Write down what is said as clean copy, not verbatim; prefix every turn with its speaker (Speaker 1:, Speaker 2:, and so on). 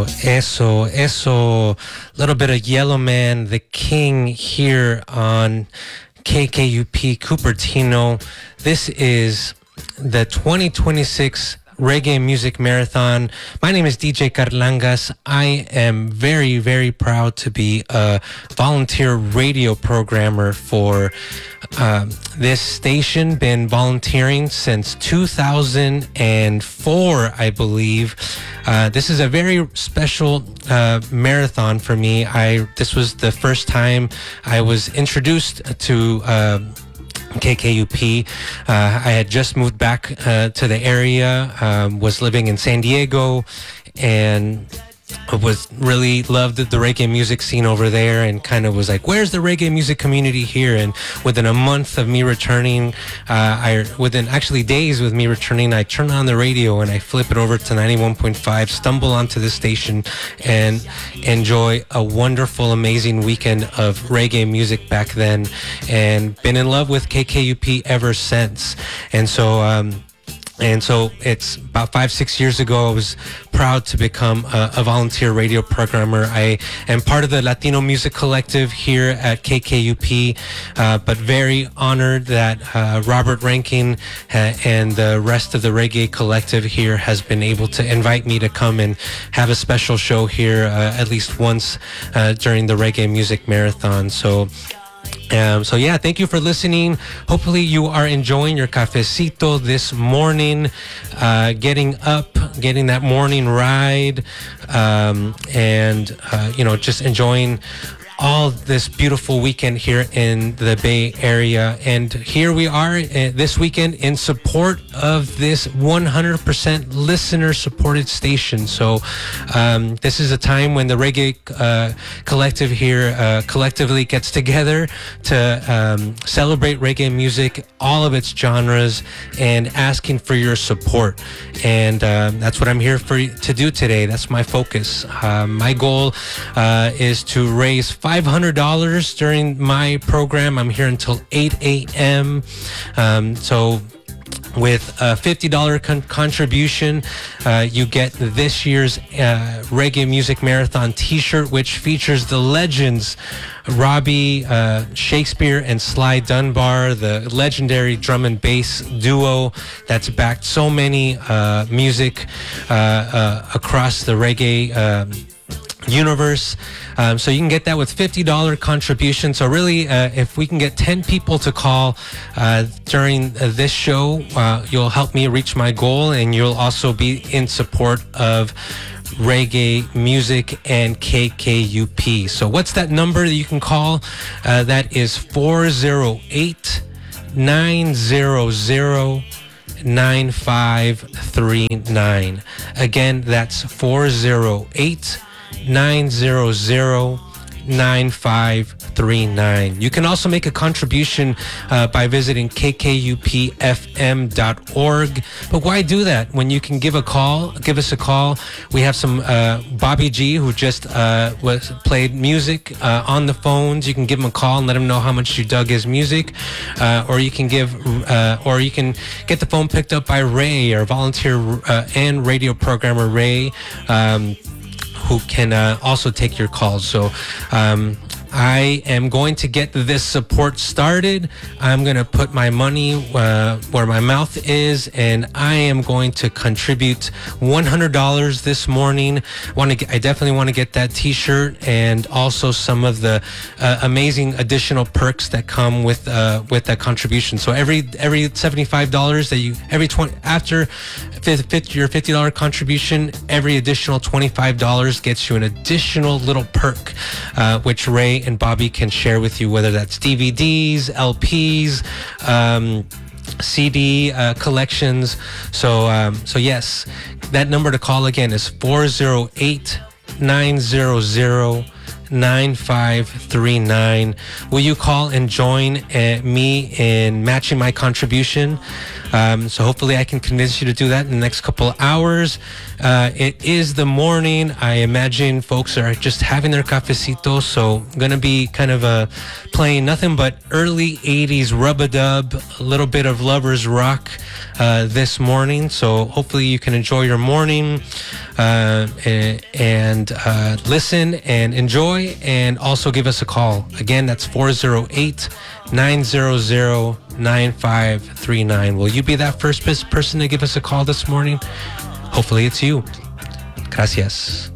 Speaker 1: Eso. Little bit of Yellow Man, the King, here on KKUP Cupertino. This is the 2026 Reggae Music Marathon. My name is DJ Carlangas. I am very, very proud to be a volunteer radio programmer for this station. Been volunteering since 2004, I believe. This is a very special marathon for me. This was the first time I was introduced to KKUP. I had just moved back to the area, was living in San Diego, and was really loved the reggae music scene over there, and kind of was like, where's the reggae music community here? And within a month of me returning, within actually days with me returning, I turn on the radio and I flip it over to 91.5, stumble onto the station, and enjoy a wonderful, amazing weekend of reggae music back then, and been in love with KKUP ever since. And so it's about 5-6 years ago, I was proud to become a volunteer radio programmer. I am part of the Latino Music Collective here at KKUP, but very honored that Robert Rankin and the rest of the Reggae Collective here has been able to invite me to come and have a special show here at least once during the Reggae Music Marathon. So yeah, thank you for listening. Hopefully you are enjoying your cafecito this morning, getting up, getting that morning ride, and just enjoying all this beautiful weekend here in the Bay Area. And here we are this weekend in support of this 100% listener supported station. So this is a time when the Reggae Collective here collectively gets together to celebrate reggae music, all of its genres, and asking for your support. And that's what I'm here to do today. That's my focus. My goal is to raise $500 during my program. I'm here until 8 a.m. So with a $50 contribution, you get this year's Reggae Music Marathon t-shirt, which features the legends Robbie Shakespeare and Sly Dunbar, the legendary drum and bass duo that's backed so many music across the reggae universe. So you can get that with $50 contribution. So really, if we can get 10 people to call during this show, you'll help me reach my goal, and you'll also be in support of reggae music and KKUP. So what's that number that you can call? That is 408-900-9539. Again, that's 408-900-9539. You can also make a contribution by visiting kkupfm.org. But why do that when you can give us a call? We have some Bobby G, who just played music on the phones. You can give him a call and let him know how much you dug his music, or you can get the phone picked up by Ray, our volunteer and radio programmer Ray, who can also take your calls. So I am going to get this support started. I'm going to put my money where my mouth is, and I am going to contribute $100 this morning. I definitely want to get that t-shirt, and also some of the amazing additional perks that come with that contribution. So every $75 that after your $50 contribution, every additional $25 gets you an additional little perk, which Ray and Bobby can share with you, whether that's DVDs, LPs, CD collections. So yes, that number to call again is 408-900-9539. Will you call and join me in matching my contribution? So hopefully I can convince you to do that in the next couple of hours. It is the morning. I imagine folks are just having their cafecito, so I'm going to be kind of playing nothing but early 80s rub-a-dub, a little bit of lovers rock this morning. So hopefully you can enjoy your morning and listen and enjoy, and also give us a call. Again, that's 408-900-9539. Will you be that first person to give us a call this morning? Hopefully it's you. Gracias.